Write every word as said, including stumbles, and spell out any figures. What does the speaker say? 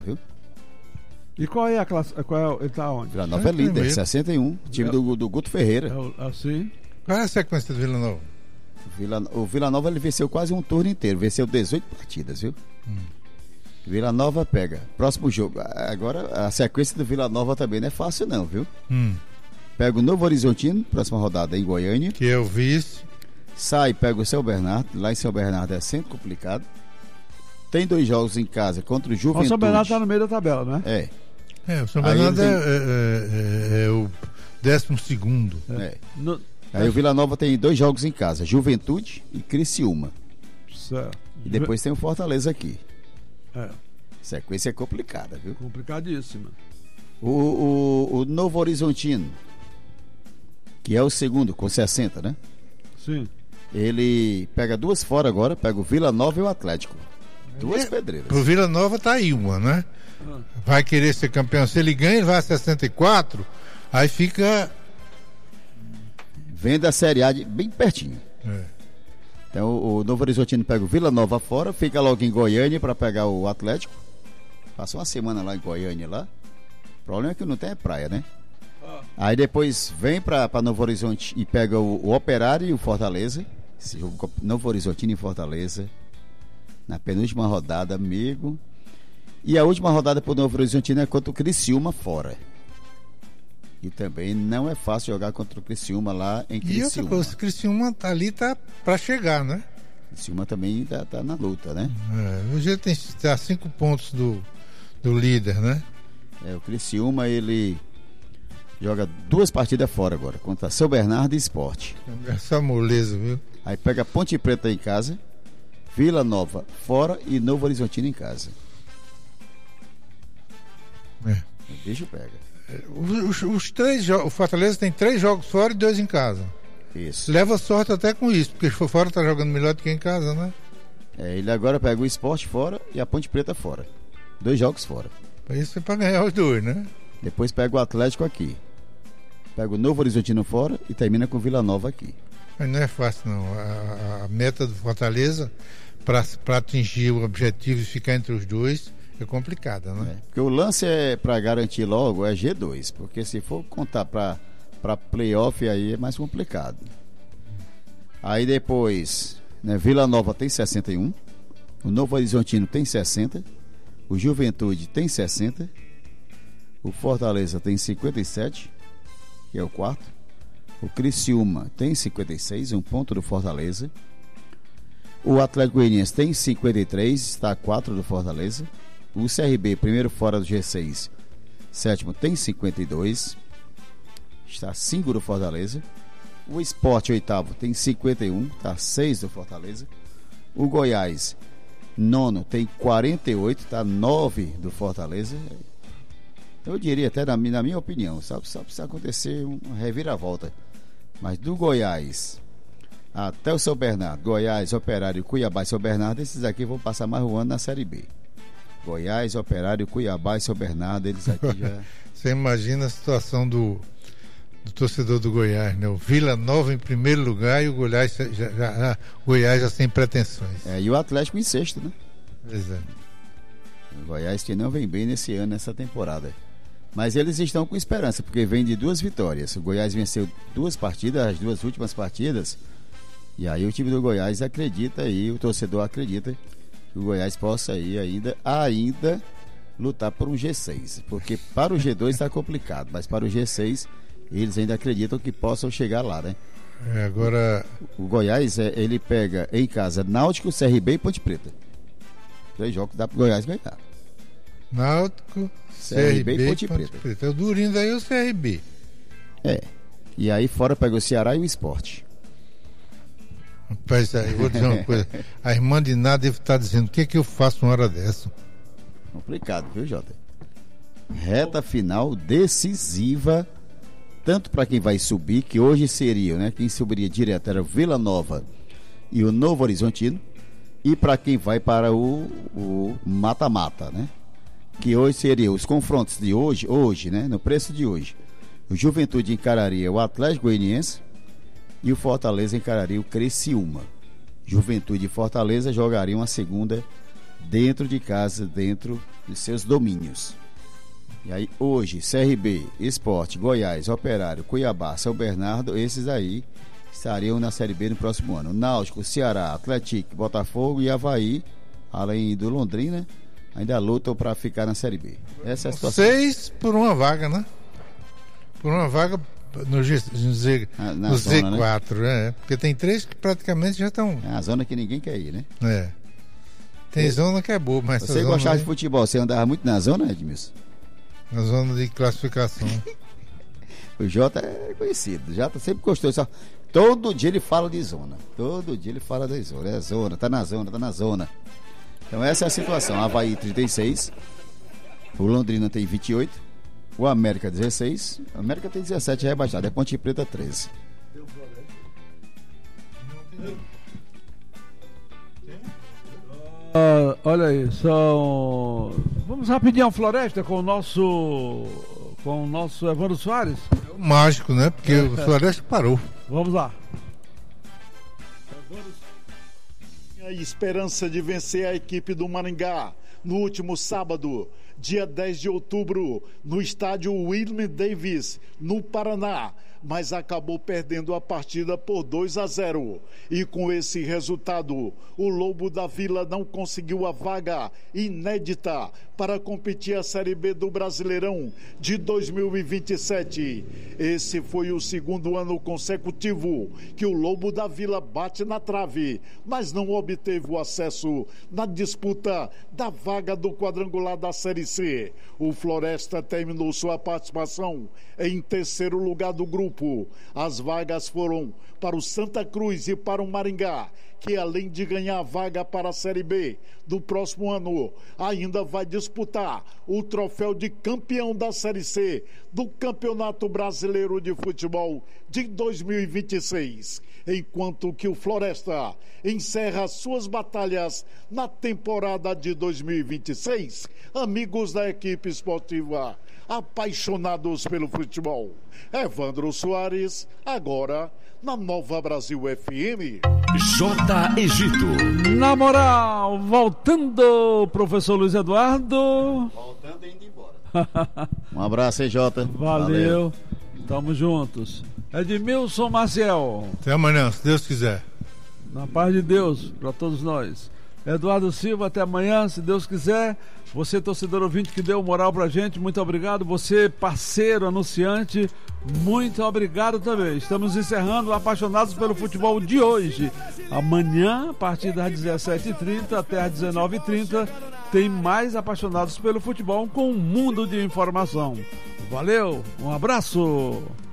Viu? E qual é a classe? Qual é, ele tá onde? Vila Nova é líder, sessenta e um. Time é. do, do Guto Ferreira. É, assim. Qual é a sequência do Vila Nova? Vila, o Vila Nova ele venceu quase um turno inteiro, venceu dezoito partidas, viu? Hum. Vila Nova pega. Próximo jogo. Agora, a sequência do Vila Nova também não é fácil, não, viu? Hum. Pega o Novo Horizontino, próxima rodada em Goiânia. Que é o vice. Sai, pega o São Bernardo. Lá em São Bernardo é sempre complicado. Tem dois jogos em casa contra o Juventude. O São Bernardo está no meio da tabela, não é? É. É, o São Bernardo tem... é, é, é, é o décimo segundo. É. É. No... Aí o Vila Nova tem dois jogos em casa, Juventude e Criciúma. Certo. E depois tem o Fortaleza aqui. É. Sequência é complicada, viu? Complicadíssima. O, o, o Novo Horizontino, que é o segundo, com sessenta, né? Sim. Ele pega duas fora agora, pega o Vila Nova e o Atlético. Duas é, pedreiras. Pro Vila Nova tá aí uma, né? Ah. Vai querer ser campeão. Se ele ganha, ele vai a sessenta e quatro, aí fica... Vem da Série A de, bem pertinho. É. Então o, o Novo Horizontino pega o Vila Nova fora, fica logo em Goiânia para pegar o Atlético. Passa uma semana lá em Goiânia lá. O problema é que não tem praia, né? Ah. Aí depois vem para Novo Horizonte e pega o, o Operário e o Fortaleza. Esse jogo Novo Horizontino e Fortaleza. Na penúltima rodada, amigo. E a última rodada para o Novo Horizontino é contra o Criciúma fora. E também não é fácil jogar contra o Criciúma lá em Criciúma. E outra coisa, o Criciúma ali tá para chegar, né? Criciúma também tá, tá na luta, né? É, hoje ele tem tá cinco pontos do, do líder, né? É, o Criciúma, ele joga duas partidas fora agora, contra São Bernardo e Sport. É só moleza, viu? Aí pega Ponte Preta em casa, Vila Nova fora e Novo Horizontino em casa. É. O bicho pega. Os, os três jogos, o Fortaleza tem três jogos fora e dois em casa. Isso. Leva sorte até com isso, porque fora tá jogando melhor do que em casa, né? É, ele agora pega o Sport fora e a Ponte Preta fora. Dois jogos fora. Isso é pra ganhar os dois, né? Depois pega o Atlético aqui. Pega o Novo Horizontino fora e termina com o Vila Nova aqui. Mas não é fácil, não. A, a meta do Fortaleza para atingir o objetivo e ficar entre os dois é complicada, né? É, porque o lance é para garantir logo é G dois, porque se for contar para para playoff aí é mais complicado. Aí depois, né, Vila Nova tem sessenta e um, o Novo Horizontino tem sessenta, o Juventude tem sessenta, o Fortaleza tem cinquenta e sete, que é o quarto, o Criciúma tem cinquenta e seis, um ponto do Fortaleza, o Atlético Goianiense tem cinquenta e três, está a quatro do Fortaleza. O C R B, primeiro fora do G seis, sétimo, tem cinquenta e dois, está cinco do Fortaleza. O Sport, oitavo, tem cinquenta e um, está seis do Fortaleza. O Goiás, nono, tem quarenta e oito, está nove do Fortaleza. Eu diria até, na, na minha opinião, só, só precisa acontecer uma reviravolta. Mas do Goiás até o São Bernardo, Goiás, Operário, Cuiabá e São Bernardo, esses aqui vão passar mais um ano na Série B. Goiás, Operário, Cuiabá e São Bernardo, eles aqui já... Você imagina a situação do, do torcedor do Goiás, né? O Vila Nova em primeiro lugar e o Goiás já, já, já, Goiás já sem pretensões. É, e o Atlético em sexto, né? Pois é. O Goiás que não vem bem nesse ano, nessa temporada. Mas eles estão com esperança, porque vem de duas vitórias. O Goiás venceu duas partidas, as duas últimas partidas, e aí o time do Goiás acredita aí, o torcedor acredita que o Goiás possa aí ainda, ainda lutar por um G seis, porque para o G dois está complicado, mas para o G seis eles ainda acreditam que possam chegar lá, né? É, agora o, o Goiás, é, ele pega em casa Náutico, C R B e Ponte Preta. Três jogos que dá para o Goiás ganhar. Náutico, C R B e Ponte, Ponte Preta. Preta. O durinho daí é o C R B. É. E aí fora pega o Ceará e o Sport. Rapaz, eu vou dizer uma coisa. A irmã de Ná deve estar dizendo: o que é que eu faço uma hora dessa? Complicado, viu, Jota? Reta final decisiva, tanto para quem vai subir, que hoje seria, né? Quem subiria direto era o Vila Nova e o Novo Horizontino, e para quem vai para o, o mata-mata, né? Que hoje seria os confrontos de hoje, hoje, né? No preço de hoje. O Juventude encararia o Atlético Goianiense e o Fortaleza encararia o Criciúma. Juventude e Fortaleza jogariam a segunda dentro de casa, dentro de seus domínios. E aí hoje, C R B, Sport, Goiás, Operário, Cuiabá, São Bernardo, esses aí estariam na Série B no próximo ano. Náutico, Ceará, Atlético, Botafogo e Avaí, além do Londrina, ainda lutam para ficar na Série B. Essa é a situação. Seis por uma vaga, né? Por uma vaga no, G, no, Z, na, na no zona, Z quatro, né? É. Porque tem três que praticamente já estão. É a zona que ninguém quer ir, né? É. Tem é. zona que é boa, mas você gostava de futebol, você andava muito na zona, Edmilson? Na zona de classificação. O Jota é conhecido, o Jota sempre gostou. Só, todo dia ele fala de zona. Todo dia ele fala da zona. É zona, tá na zona, tá na zona. Então essa é a situação. Avaí trinta e seis, o Londrina tem vinte e oito, o América dezesseis, o América tem dezessete rebaixado, é Ponte Preta treze. Uh, olha aí, são. Vamos rapidinho ao Floresta com o nosso. Com o nosso Evandro Soares. É o mágico, né? Porque o Floresta parou. Vamos lá. A esperança de vencer a equipe do Maringá no último sábado, dia dez de outubro, no estádio William Davis, no Paraná, mas acabou perdendo a partida por dois a zero. E com esse resultado, o Lobo da Vila não conseguiu a vaga inédita para competir a Série B do Brasileirão de dois mil e vinte e sete. Esse foi o segundo ano consecutivo que o Lobo da Vila bate na trave, mas não obteve o acesso na disputa da vaga do quadrangular da Série C. O Floresta terminou sua participação em terceiro lugar do grupo. As vagas foram para o Santa Cruz e para o Maringá, que além de ganhar a vaga para a Série B do próximo ano, ainda vai disputar o troféu de campeão da Série C do Campeonato Brasileiro de Futebol de dois mil e vinte e seis, enquanto que o Floresta encerra suas batalhas na temporada de dois mil e vinte e seis. Amigos da equipe esportiva, apaixonados pelo futebol, Evandro Soares, agora na Nova Brasil F M. J. Egito. Na moral, voltando, professor Luiz Eduardo. Voltando e indo embora. Um abraço aí, Jota. Valeu. Valeu. Tamo juntos. Edmilson Maciel. Até amanhã, se Deus quiser. Na paz de Deus, para todos nós. Eduardo Silva, até amanhã, se Deus quiser. Você, torcedor ouvinte, que deu moral pra gente, muito obrigado. Você, parceiro, anunciante, muito obrigado também. Estamos encerrando Apaixonados pelo Futebol de hoje. Amanhã, a partir das dezessete e trinta até às dezenove e trinta, tem mais Apaixonados pelo Futebol com um mundo de informação. Valeu, um abraço!